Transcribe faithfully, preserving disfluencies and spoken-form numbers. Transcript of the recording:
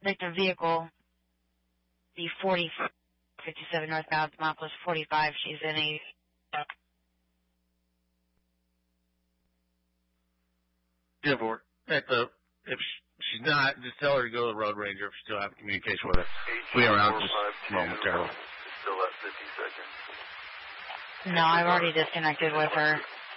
contact a vehicle, the forty fifty-seven northbound, Demopolis forty-five. She's in a... Yeah, for at the, if she's not, just tell her to go to the road ranger if she still have communication with her. We are out just momentarily. Still at fifty seconds. No, I've already disconnected with her.